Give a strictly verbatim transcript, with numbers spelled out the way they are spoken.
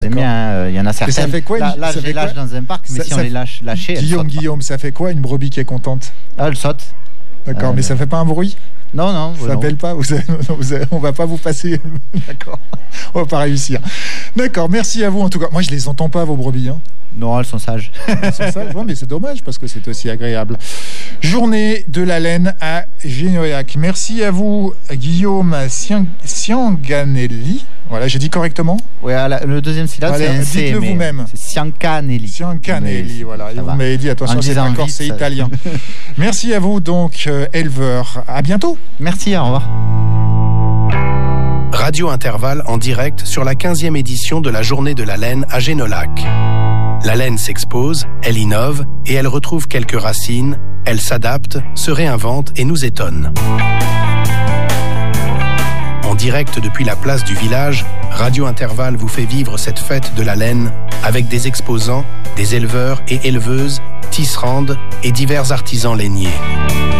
C'est bien, il y en a certaines. ça fait quoi, là, là ça je fait les lâche quoi dans un parc, mais ça, si ça, on les lâche lâcher, Guillaume, Guillaume, ça fait quoi une brebis qui est contente? Ah, elle saute. D'accord, euh, mais ça fait pas un bruit? Non, non. Ça s'appelle pas. Vous avez, vous avez, on va pas vous passer. D'accord. On va pas réussir. D'accord. Merci à vous en tout cas. Moi, je les entends pas vos brebis. Hein. Non, elles sont sages. Elles sont sages. Ouais, mais c'est dommage parce que c'est aussi agréable. Journée de la laine à Génoyac. Merci à vous, Guillaume Sianganelli. Voilà, j'ai dit correctement. Oui, le deuxième syllabe, voilà, c'est un C. Dites-le vous-même. C'est Siancanelli. Siancanelli, voilà. Et vous m'avez dit, attention, c'est encore, c'est italien. Merci à vous, donc, euh, éleveur. À bientôt. Merci, au revoir. Radio Intervalle en direct sur la quinzième édition de la Journée de la laine à Génolac. La laine s'expose, elle innove et elle retrouve quelques racines, elle s'adapte, se réinvente et nous étonne. En direct depuis la place du village, Radio Intervalle vous fait vivre cette fête de la laine avec des exposants, des éleveurs et éleveuses, tisserandes et divers artisans lainiers.